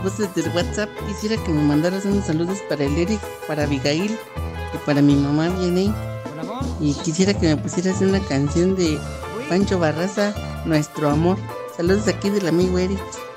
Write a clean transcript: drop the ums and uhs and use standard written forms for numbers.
voces del WhatsApp. Quisiera que me mandaras unos saludos para el Eric, para Abigail y para mi mamá Vianey. Y quisiera que me pusieras una canción de Pancho Barraza, Nuestro Amor. Saludos aquí del amigo Eric.